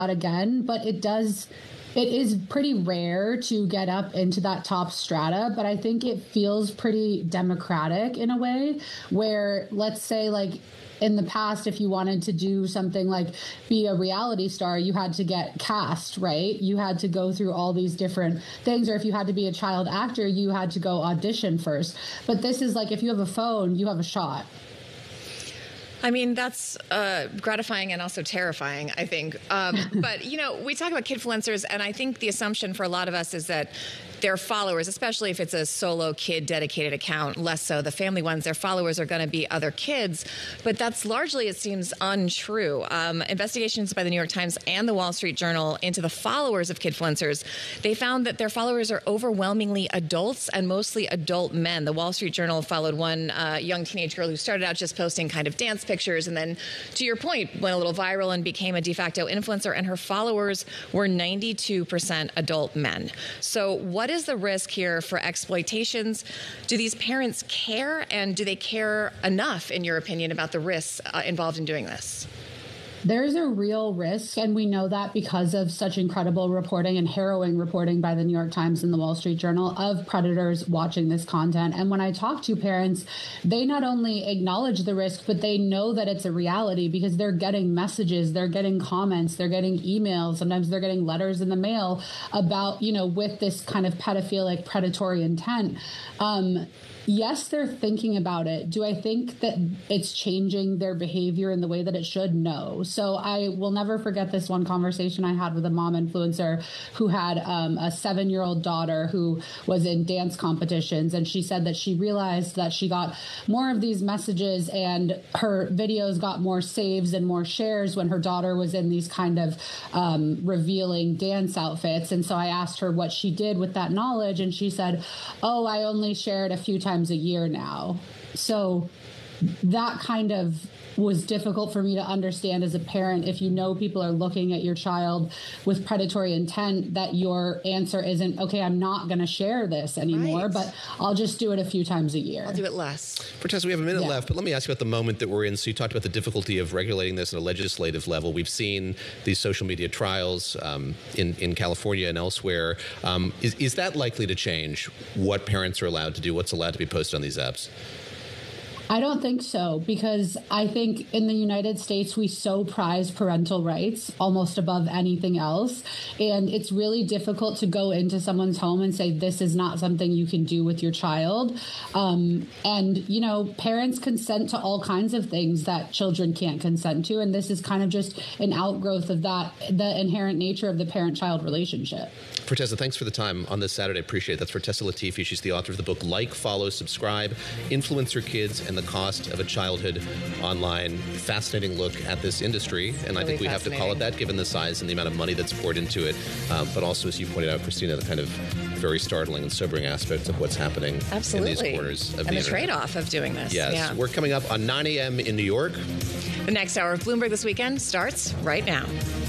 again, but it is pretty rare to get up into that top strata, but I think it feels pretty democratic in a way where, let's say, like, in the past, if you wanted to do something like be a reality star, you had to get cast, right? You had to go through all these different things. Or if you had to be a child actor, you had to go audition first. But this is like, if you have a phone, you have a shot. I mean, that's gratifying and also terrifying, I think. But, you know, we talk about kidfluencers, and I think the assumption for a lot of us is that their followers, especially if it's a solo kid dedicated account, less so the family ones, their followers are going to be other kids. But that's largely, it seems, untrue. Investigations by the New York Times and the Wall Street Journal into the followers of kidfluencers, they found that their followers are overwhelmingly adults and mostly adult men. The Wall Street Journal followed one young teenage girl who started out just posting kind of dance pictures and then, to your point, went a little viral and became a de facto influencer, and her followers were 92% adult men. So what is the risk here for exploitations? Do these parents care, and do they care enough, in your opinion, about the risks involved in doing this? There's a real risk, and we know that because of such incredible reporting and harrowing reporting by the New York Times and the Wall Street Journal of predators watching this content. And when I talk to parents, they not only acknowledge the risk, but they know that it's a reality because they're getting messages, they're getting comments, they're getting emails, sometimes they're getting letters in the mail about, you know, with this kind of pedophilic, predatory intent. Yes, they're thinking about it. Do I think that it's changing their behavior in the way that it should? No. So I will never forget this one conversation I had with a mom influencer who had a 7-year-old daughter who was in dance competitions. And she said that she realized that she got more of these messages and her videos got more saves and more shares when her daughter was in these kind of revealing dance outfits. And so I asked her what she did with that knowledge. And she said, oh, I only shared a few times a year now. So that kind of was difficult for me to understand as a parent. If you know people are looking at your child with predatory intent, that your answer isn't, okay, I'm not going to share this anymore, right, but I'll just do it a few times a year. I'll do it less. Forteza, we have a minute left, but let me ask you about the moment that we're in. So you talked about the difficulty of regulating this at a legislative level. We've seen these social media trials in California and elsewhere. Is that likely to change what parents are allowed to do, what's allowed to be posted on these apps? I don't think so, because I think in the United States, we so prize parental rights almost above anything else. And it's really difficult to go into someone's home and say, this is not something you can do with your child. And, you know, parents consent to all kinds of things that children can't consent to. And this is kind of just an outgrowth of that, the inherent nature of the parent-child relationship. Forteza, thanks for the time on this Saturday. Appreciate it. That's Forteza Latifi. She's the author of the book Like, Follow, Subscribe, Influencer Kids and the Cost of a Childhood Online. Fascinating look at this industry. And really I think we have to call it that, given the size and the amount of money that's poured into it. But also, as you pointed out, Christina, the kind of very startling and sobering aspects of what's happening in these corners of the internet. And the trade-off of doing this. Yes. Yeah. We're coming up on 9 a.m. in New York. The next hour of Bloomberg This Weekend starts right now.